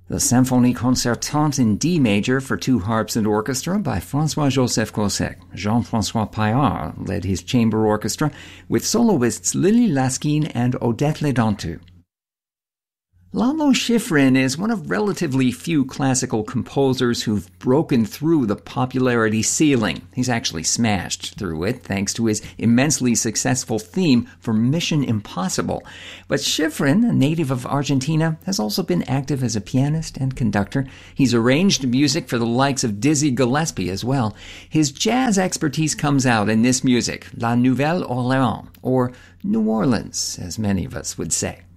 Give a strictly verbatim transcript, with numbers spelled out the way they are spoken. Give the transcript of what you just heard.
The Symphonie Concertante in D major for two harps and orchestra by François-Joseph Cossec. Jean-François Paillard led his chamber orchestra with soloists Lily Laskin and Odette Ledantu. Lalo Schifrin is one of relatively few classical composers who've broken through the popularity ceiling. He's actually smashed through it thanks to his immensely successful theme for Mission Impossible. But Schifrin, a native of Argentina, has also been active as a pianist and conductor. He's arranged music for the likes of Dizzy Gillespie as well. His jazz expertise comes out in this music, La Nouvelle Orléans, or New Orleans, as many of us would say.